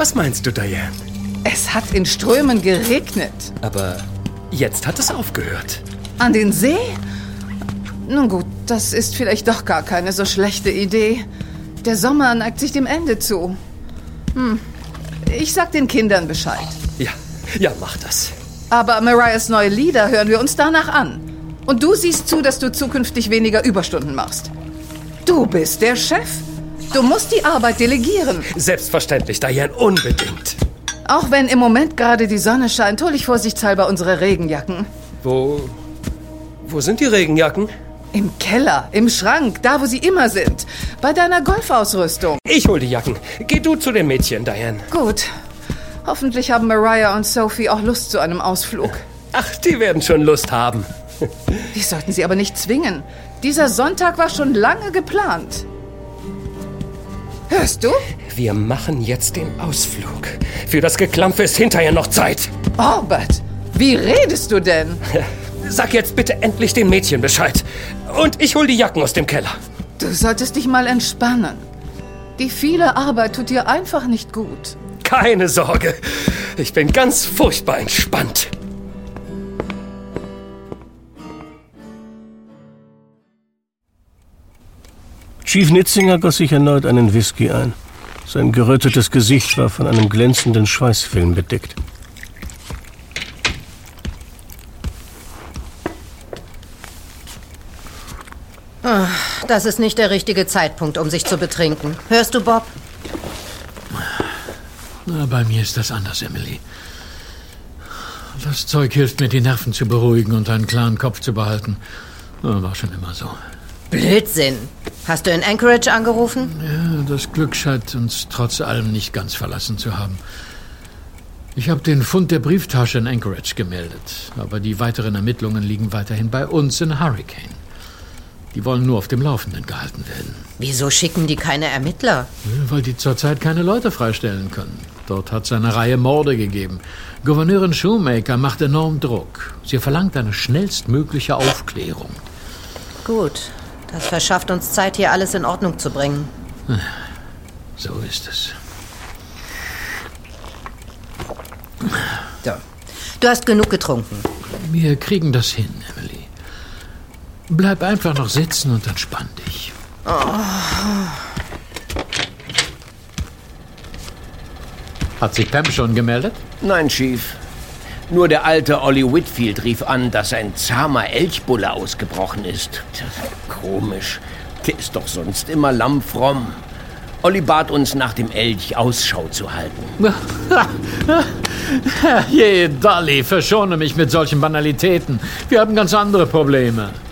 Was meinst du, Diane? Es hat in Strömen geregnet. Aber jetzt hat es aufgehört. An den See? Nun gut, das ist vielleicht doch gar keine so schlechte Idee. Der Sommer neigt sich dem Ende zu. Ich sag den Kindern Bescheid. Ja, mach das. Aber Mariahs neue Lieder hören wir uns danach an. Und du siehst zu, dass du zukünftig weniger Überstunden machst. Du bist der Chef. Du musst die Arbeit delegieren. Selbstverständlich, Diane, unbedingt. Auch wenn im Moment gerade die Sonne scheint, hole ich vorsichtshalber unsere Regenjacken. Wo sind die Regenjacken? Im Keller, im Schrank, da wo sie immer sind. Bei deiner Golfausrüstung. Ich hol die Jacken. Geh du zu den Mädchen, Diane. Gut. Hoffentlich haben Mariah und Sophie auch Lust zu einem Ausflug. Ach, die werden schon Lust haben. Wir sollten sie aber nicht zwingen. Dieser Sonntag war schon lange geplant. Hörst du? Wir machen jetzt den Ausflug. Für das Geklampfe ist hinterher noch Zeit. Albert, wie redest du denn? Sag jetzt bitte endlich den Mädchen Bescheid. Und ich hol die Jacken aus dem Keller. Du solltest dich mal entspannen. Die viele Arbeit tut dir einfach nicht gut. Keine Sorge. Ich bin ganz furchtbar entspannt. Chief Nitzinger goss sich erneut einen Whisky ein. Sein gerötetes Gesicht war von einem glänzenden Schweißfilm bedeckt. Das ist nicht der richtige Zeitpunkt, um sich zu betrinken. Hörst du, Bob? Na, bei mir ist das anders, Emily. Das Zeug hilft mir, die Nerven zu beruhigen und einen klaren Kopf zu behalten. War schon immer so. Blödsinn. Hast du in Anchorage angerufen? Ja, das Glück scheint uns trotz allem nicht ganz verlassen zu haben. Ich habe den Fund der Brieftasche in Anchorage gemeldet. Aber die weiteren Ermittlungen liegen weiterhin bei uns in Hurricane. Die wollen nur auf dem Laufenden gehalten werden. Wieso schicken die keine Ermittler? Weil die zurzeit keine Leute freistellen können. Dort hat es eine Reihe Morde gegeben. Gouverneurin Shoemaker macht enorm Druck. Sie verlangt eine schnellstmögliche Aufklärung. Gut, das verschafft uns Zeit, hier alles in Ordnung zu bringen. So ist es. So. Du hast genug getrunken. Wir kriegen das hin, Emily. Bleib einfach noch sitzen und entspann dich. Hat sich Pam schon gemeldet? Nein, Chief. Nur der alte Ollie Whitfield rief an, dass ein zahmer Elchbulle ausgebrochen ist. Komisch. Der ist doch sonst immer lammfromm. Ollie bat uns, nach dem Elch Ausschau zu halten. Je, Dolly, verschone mich mit solchen Banalitäten. Wir haben ganz andere Probleme.